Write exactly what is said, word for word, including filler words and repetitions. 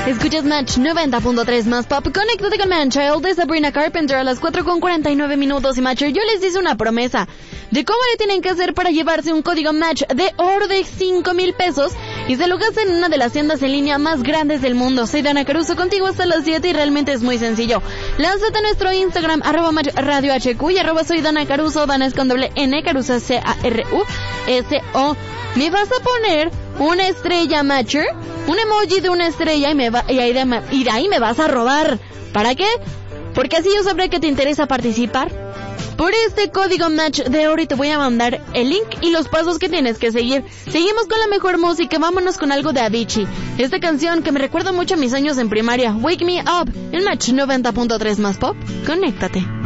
Escuchas Match noventa punto tres más pop. Conéctate con Manchild de Sabrina Carpenter a las cuatro con cuarenta y nueve minutos. Y Matcher, yo les hice una promesa de cómo le tienen que hacer para llevarse un código Match de oro de cinco mil pesos y se lo gastan en una de las tiendas en línea más grandes del mundo. Soy Dana Caruso, contigo hasta las siete y realmente es muy sencillo. Lánzate a nuestro Instagram, arroba Match Radio H Q y arroba soy Dana Caruso, Dana es con doble N, Caruso C A R U S O. Me vas a poner una estrella Matcher, un emoji de una estrella y, me va, y, ahí de, y de ahí me vas a robar. ¿Para qué? Porque así yo sabré que te interesa participar por este código Match de oro y te voy a mandar el link y los pasos que tienes que seguir. Seguimos con la mejor música, vámonos con algo de Avicii. Esta canción que me recuerda mucho a mis años en primaria, Wake Me Up, en Match noventa punto tres más pop. Conéctate.